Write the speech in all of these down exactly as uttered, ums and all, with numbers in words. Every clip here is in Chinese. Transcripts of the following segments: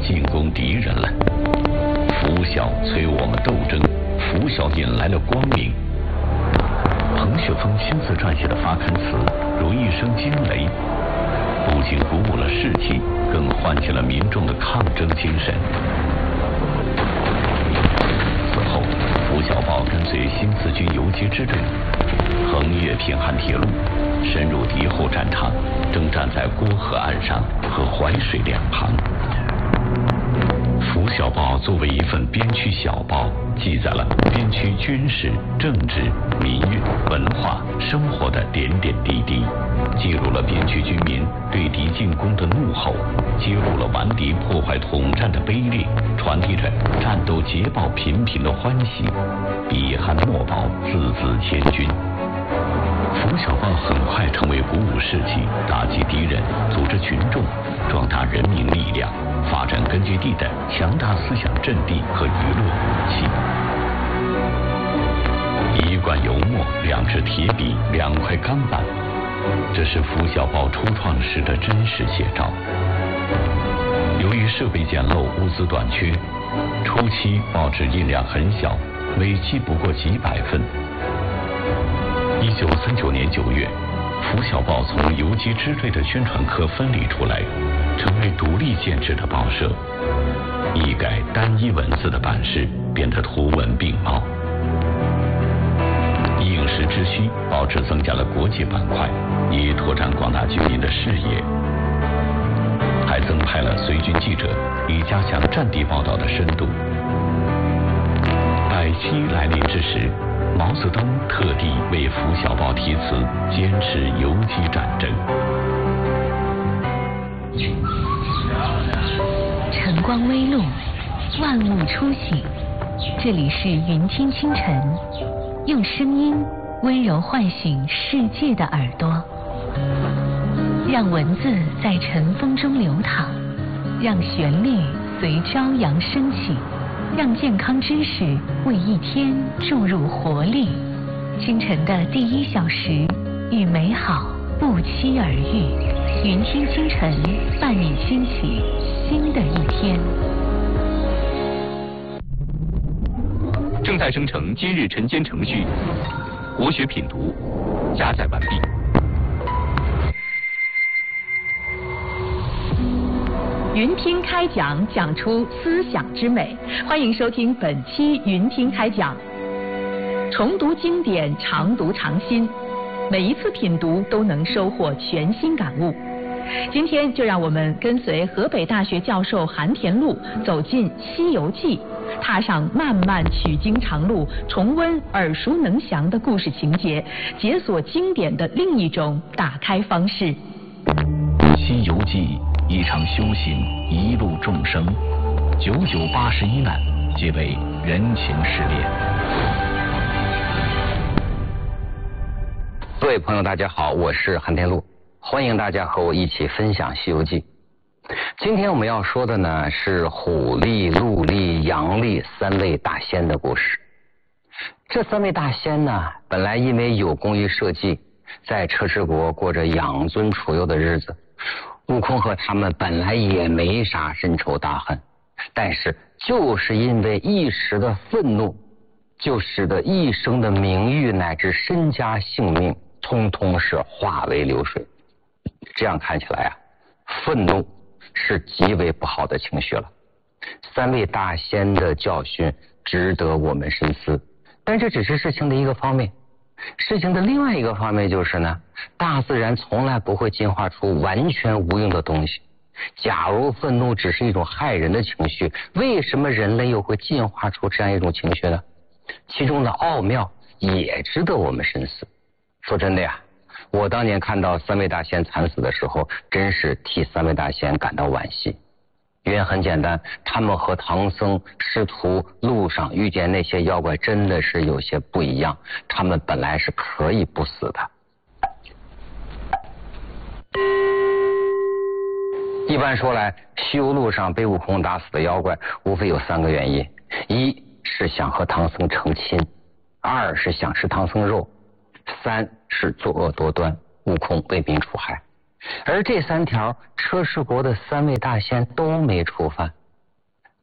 进攻敌人了。拂晓催我们斗争，拂晓引来了光明。彭雪枫亲自撰写的发刊词如一声惊雷，不仅鼓舞了士气，更唤起了民众的抗争精神。此后，拂晓报跟随新四军游击支队，横越平汉铁路，深入敌后战场，征战在郭河岸上和淮水两旁。拂晓报作为一份边区小报，记载了边区军事、政治、民乐、文化、生活的点点滴滴，记录了边区居民对敌进攻的怒吼，揭露了顽敌破坏统战的卑劣，传递着战斗捷报频频的欢喜。彼汉墨宝，字字千钧。拂晓报很快成为鼓舞士气、打击敌人、组织群众、壮大人民力量、发展根据地的强大思想阵地和娱乐武器。一罐油墨，两支铁笔，两块钢板，这是拂晓报初创时的真实写照。由于设备简陋、物资短缺，初期报纸印量很小，每期不过几百份。一九三九年九月，拂晓报从游击支队的宣传科分离出来，成为独立建制的报社。一改单一文字的版式，变得图文并茂。应时之需，报纸增加了国际板块，以拓展广大居民的视野，还增派了随军记者，以加强战地报道的深度。百期来临之时，毛泽东特地为拂晓报题词，坚持游击战争。 晨光微露，万物初醒。这里是云听清晨，用声音温柔唤醒世界的耳朵，让文字在晨风中流淌，让旋律随朝阳升起，让健康知识为一天注入活力。清晨的第一小时，与美好不期而遇。云听清晨，伴你兴起新的一天。 正在生成今日晨间程序，国学品读加载完毕。 云听开讲，讲出思想之美。欢迎收听本期云听开讲。重读经典，常读常新，每一次品读都能收获全新感悟。今天就让我们跟随河北大学教授韩田禄走进《西游记》，踏上漫漫取经长路，重温耳熟能详的故事情节，解锁经典的另一种打开方式。 《西游记》一场修行，一路众生，九九八十一难，皆为人情试炼。 各位朋友，大家好，我是韩田禄，欢迎大家和我一起分享《西游记》。今天我们要说的呢是虎力、鹿力、羊力三位大仙的故事。这三位大仙呢，本来因为有功于社稷，在车迟国过着养尊处优的日子。悟空和他们本来也没啥深仇大恨，但是就是因为一时的愤怒，就使得一生的名誉乃至身家性命通通是化为流水。这样看起来啊，愤怒是极为不好的情绪了。三位大仙的教训值得我们深思，但这只是事情的一个方面。事情的另外一个方面就是呢，大自然从来不会进化出完全无用的东西。假如愤怒只是一种害人的情绪，为什么人类又会进化出这样一种情绪呢？其中的奥妙也值得我们深思。说真的呀，我当年看到三位大仙惨死的时候，真是替三位大仙感到惋惜。原因很简单，他们和唐僧师徒路上遇见那些妖怪真的是有些不一样，他们本来是可以不死的。一般说来，西游路上被悟空打死的妖怪无非有三个原因：一是想和唐僧成亲，二是想吃唐僧肉，三是作恶多端，悟空为民除害。而这三条，车迟国的三位大仙都没触犯，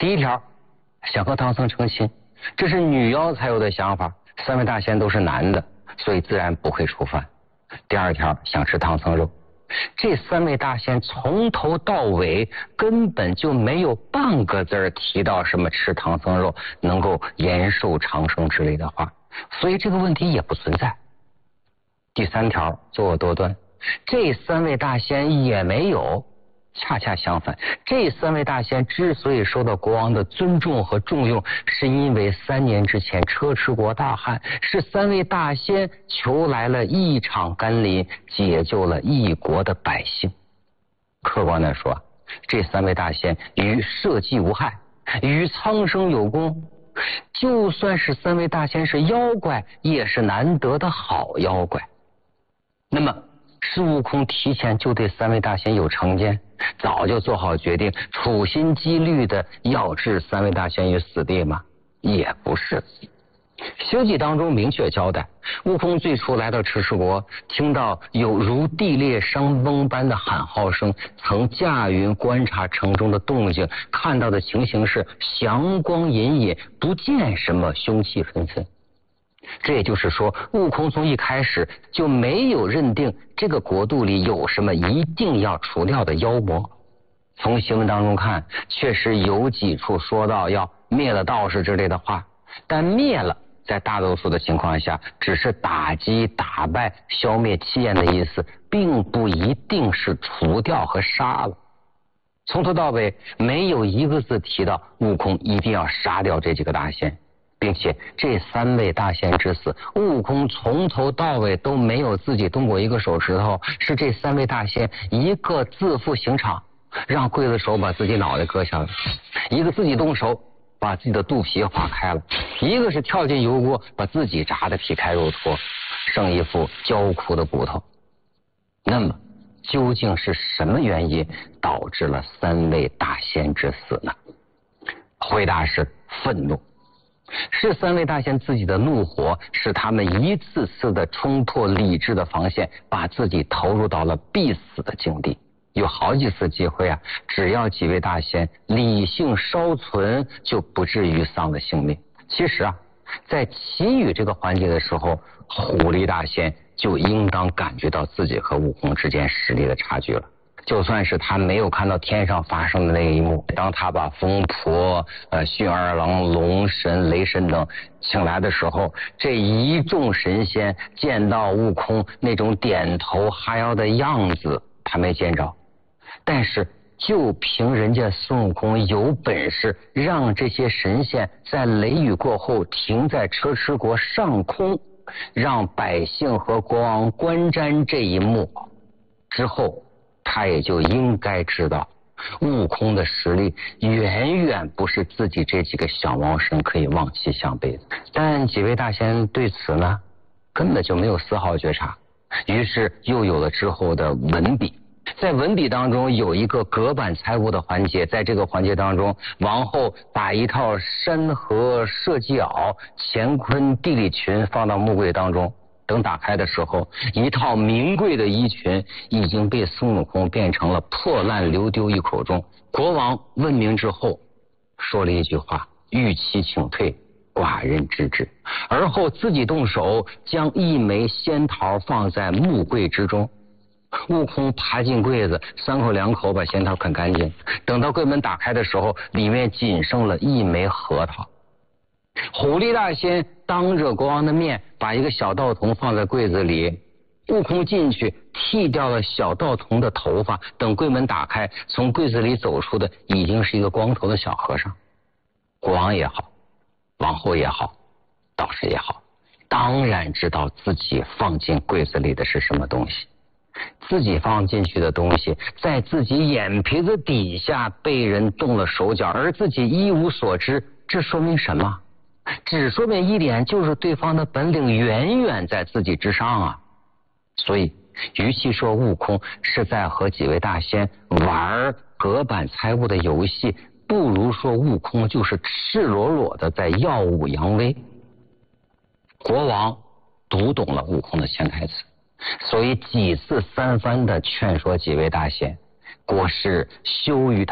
第一条，想和唐僧成亲，这是女妖才有的想法，三位大仙都是男的，所以自然不会触犯。第二条，想吃唐僧肉，这三位大仙从头到尾根本就没有半个字提到什么吃唐僧肉能够延寿长生之类的话，所以这个问题也不存在。第三条，作恶多端，这三位大仙也没有。恰恰相反，这三位大仙之所以受到国王的尊重和重用，是因为三年之前车迟国大旱，是三位大仙求来了一场甘霖，解救了一国的百姓。客观的说，这三位大仙与社稷无害，与苍生有功。就算是三位大仙是妖怪，也是难得的好妖怪。那么是悟空提前就对三位大仙有成见，早就做好决定，处心积虑的要置三位大仙于死地吗？也不是。《西游记》当中明确交代，悟空最初来到迟迟国，听到有如地裂山崩般的喊号声，曾驾云观察城中的动静，看到的情形是祥光隐隐，不见什么凶气纷纷。这也就是说，悟空从一开始就没有认定这个国度里有什么一定要除掉的妖魔。从新闻当中看，确实有几处说到要灭了道士之类的话，但灭了在大多数的情况下只是打击、打败、消灭气焰的意思，并不一定是除掉和杀了。从头到尾没有一个字提到悟空一定要杀掉这几个大仙，并且这三位大仙之死，悟空从头到尾都没有自己动过一个手指头，是这三位大仙一个自负刑场，让刽子手把自己脑袋割下来，一个自己动手把自己的肚皮划开了，一个是跳进油锅把自己炸得皮开肉脱，剩一副焦枯的骨头。那么究竟是什么原因导致了三位大仙之死呢？回答是愤怒。是三位大仙自己的怒火使他们一次次的冲破理智的防线，把自己投入到了必死的境地。有好几次机会啊，只要几位大仙理性稍存，就不至于丧了性命。其实啊，在祈雨这个环节的时候，狐狸大仙就应当感觉到自己和悟空之间实力的差距了。就算是他没有看到天上发生的那一幕，当他把风婆、呃驯二郎、龙神、雷神等请来的时候，这一众神仙见到悟空那种点头哈腰的样子，他没见着。但是就凭人家孙悟空有本事让这些神仙在雷雨过后停在车迟国上空，让百姓和国王观瞻这一幕之后，他也就应该知道悟空的实力远远不是自己这几个小毛神可以望其项背的。但几位大仙对此呢根本就没有丝毫觉察，于是又有了之后的文笔。在文笔当中有一个隔板猜物的环节，在这个环节当中，王后把一套山河社稷袄、乾坤地理群放到木柜当中，等打开的时候，一套名贵的衣裙已经被孙悟空变成了破烂流丢一口中。国王问明之后说了一句话：玉妻请退，寡人知之。而后自己动手将一枚仙桃放在木柜之中。悟空爬进柜子，三口两口把仙桃啃干净。等到柜门打开的时候，里面仅剩了一枚核桃。狐狸大仙当着国王的面把一个小道童放在柜子里，悟空进去剃掉了小道童的头发，等柜门打开，从柜子里走出的已经是一个光头的小和尚。国王也好，王后也好，道士也好，当然知道自己放进柜子里的是什么东西。自己放进去的东西在自己眼皮子底下被人动了手脚，而自己一无所知，这说明什么？只说明一点，就是对方的本领远远在自己之上啊。所以与其说悟空是在和几位大仙玩隔板猜物的游戏，不如说悟空就是赤裸裸的在耀武扬威。国王读懂了悟空的潜台词，所以几次三番的劝说几位大仙，国师休于他